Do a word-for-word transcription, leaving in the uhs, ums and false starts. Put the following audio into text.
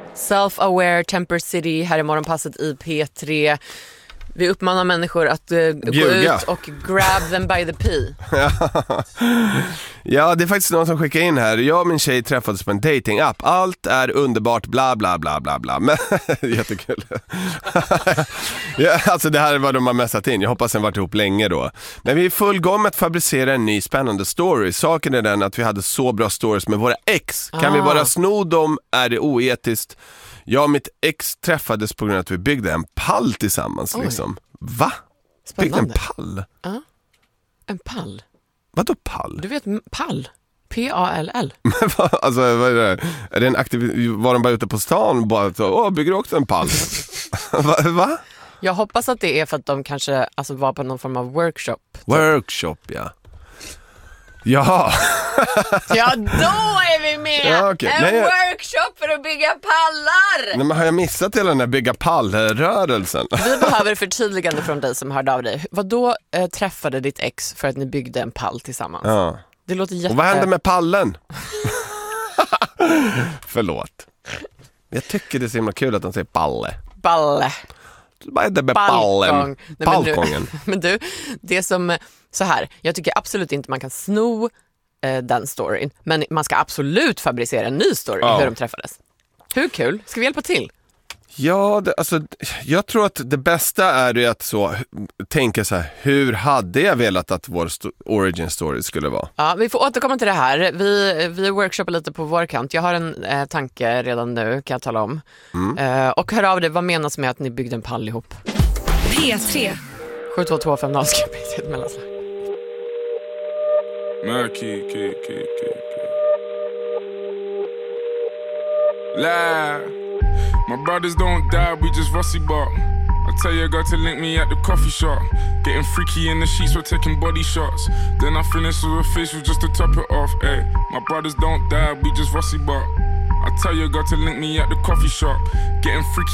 Self-aware Temper City här i Morgonpasset i P tre. Vi uppmanar människor att uh, gå ut och grab them by the pee. Ja, det är faktiskt någon som skickar in här. Jag och min tjej träffades på en dating-app. Allt är underbart, bla bla bla bla bla. Men, jättekul. Ja, alltså det här är vad de har messat in. Jag hoppas den varit ihop länge då. Men vi är full gång med att fabricera en ny spännande story. Saken är den att vi hade så bra stories med våra ex. Kan ah. vi bara sno dem? Är det oetiskt? Jag och mitt ex träffades på grund av att vi byggde en pall tillsammans. Liksom. Va? Spännande. Byggde en pall? Ja, uh, en pall. Vadå pall? Du vet, pall. P A L L. Alltså, vad är det? Är det en aktiv... Var de bara ute på stan och bara så, åh, bygger du också en pall? Va? Va? Jag hoppas att det är för att de kanske alltså, var på någon form av workshop. Workshop, ja. Ja. Ja, då är vi med. Ja, okay. En Nej, jag... workshop för att bygga pallar. Nej, men har jag missat hela den här bygga pall-rörelsen? Vi behöver förtydligande från dig som hörde av dig. Vad då eh, träffade ditt ex för att ni byggde en pall tillsammans? Ja. Det låter jätte... Och vad hände med pallen? Förlåt. Jag tycker det är så himla kul att de säger palle. Palle. Vad är det med pallen? Balkongen. Men du, det är som så här. Jag tycker absolut inte man kan sno eh, den storyn. Men man ska absolut fabricera en ny story ja. hur de träffades. Hur kul? Ska vi hjälpa till? Ja, det, alltså, jag tror att det bästa är ju att så, tänka så här, hur hade jag velat att vår sto- origin story skulle vara? Ja, vi får återkomma till det här. Vi, vi workshoppar lite på vår kant. Jag har en eh, tanke redan nu, kan jag tala om. Mm. Eh, och hör av det, vad menas med att ni byggde en pall ihop? P tre sju två två fem noll ska bli ett mellanslag. Murky, key, key, key, key. Lie. My brothers don't die, we just rusty bark. I tell your girl to link me at the coffee shop. Getting freaky in the sheets, we're taking body shots. Then I finish with a facial just to top it off. Ay, my brothers don't die, we just rusty bark. I tell your girl to link me at the coffee shop. Getting freaky